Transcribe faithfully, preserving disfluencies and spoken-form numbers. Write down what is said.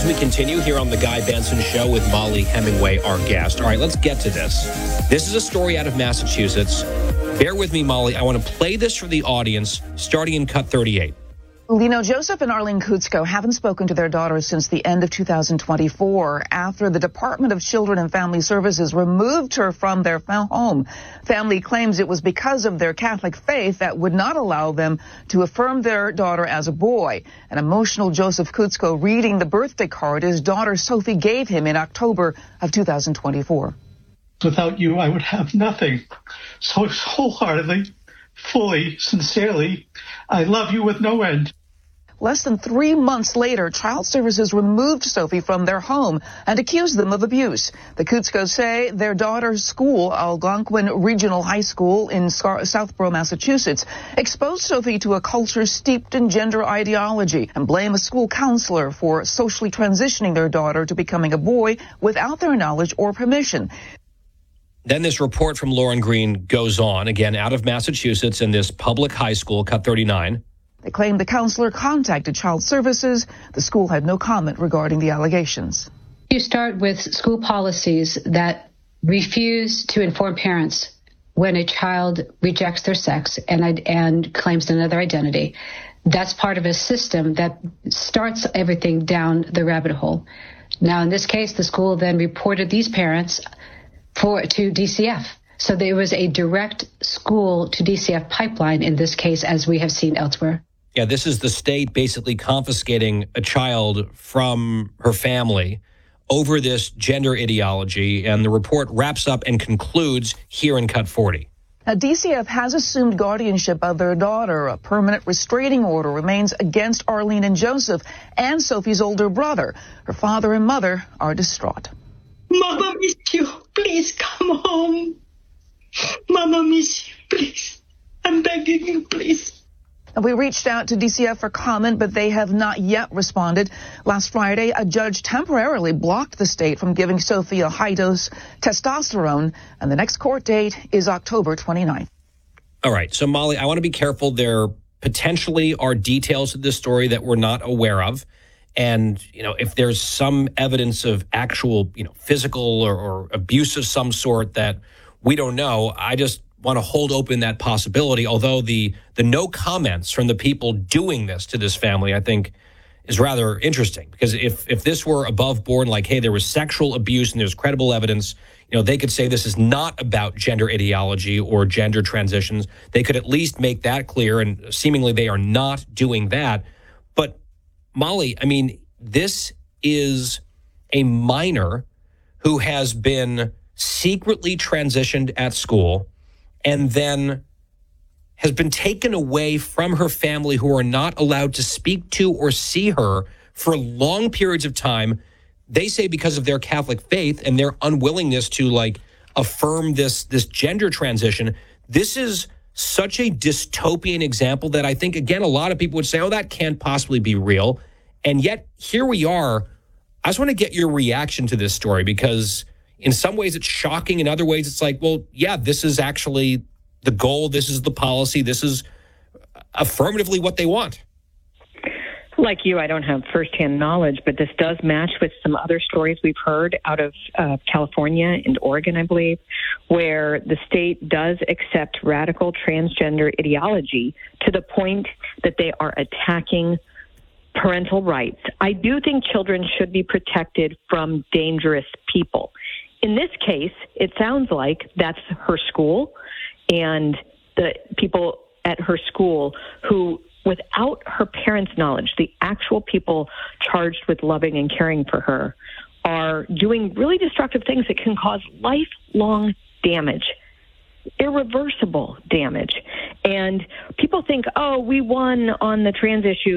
we continue here on the Guy Benson Show with Molly Hemingway, our guest. All right, let's get to this. This is a story out of Massachusetts. Bear with me, Molly. I want to play this for the audience, starting in cut thirty-eight. Lino, Joseph and Arlene Kutsko haven't spoken to their daughter since the end of two thousand twenty-four after the Department of Children and Family Services removed her from their home. Family claims it was because of their Catholic faith that would not allow them to affirm their daughter as a boy. An emotional Joseph Kutsko reading the birthday card his daughter Sophie gave him in October of two thousand twenty-four. Without you, I would have nothing. So wholeheartedly, fully, sincerely, I love you with no end. Less than three months later, Child Services removed Sophie from their home and accused them of abuse. The Kutskos say their daughter's school, Algonquin Regional High School in Southborough, Massachusetts, exposed Sophie to a culture steeped in gender ideology and blame a school counselor for socially transitioning their daughter to becoming a boy without their knowledge or permission. Then this report from Lauren Green goes on, again, out of Massachusetts in this public high school, cut thirty-nine. They claim the counselor contacted Child Services. The school had no comment regarding the allegations. You start with school policies that refuse to inform parents when a child rejects their sex and, and claims another identity. That's part of a system that starts everything down the rabbit hole. Now, in this case, the school then reported these parents for to D C F. So there was a direct school to D C F pipeline in this case, as we have seen elsewhere. Yeah, this is the state basically confiscating a child from her family over this gender ideology. And the report wraps up and concludes here in cut forty. Now, D C F has assumed guardianship of their daughter. A permanent restraining order remains against Arlene and Joseph and Sophie's older brother. Her father and mother are distraught. Mama miss you. Please come home. Mama miss you. Please. I'm begging you, please. We reached out to D C F for comment, but they have not yet responded. Last Friday, a judge temporarily blocked the state from giving Sophie a high-dose testosterone, and the next court date is October twenty-ninth. All right. So, Molly, I want to be careful. There potentially are details of this story that we're not aware of. And, you know, if there's some evidence of actual, you know, physical or, or abuse of some sort that we don't know, I just want to hold open that possibility. Although the the no comments from the people doing this to this family, I think, is rather interesting. Because if if this were above board, like, hey, there was sexual abuse and there's credible evidence, you know, they could say this is not about gender ideology or gender transitions. They could at least make that clear, and seemingly they are not doing that. But Molly, I mean, this is a minor who has been secretly transitioned at school and then has been taken away from her family, who are not allowed to speak to or see her for long periods of time. They say because of their Catholic faith and their unwillingness to, like, affirm this, this gender transition. This is such a dystopian example that I think, again, a lot of people would say, oh, that can't possibly be real. And yet, here we are. I just want to get your reaction to this story, because in some ways it's shocking. In other ways, it's like, well, yeah, this is actually the goal. This is the policy. This is affirmatively what they want. Like you, I don't have firsthand knowledge, but this does match with some other stories we've heard out of uh, California and Oregon, I believe, where the state does accept radical transgender ideology to the point that they are attacking parental rights. I do think children should be protected from dangerous people. In this case, it sounds like that's her school and the people at her school who, without her parents' knowledge, the actual people charged with loving and caring for her, are doing really destructive things that can cause lifelong damage, irreversible damage. And people think, oh, we won on the trans issue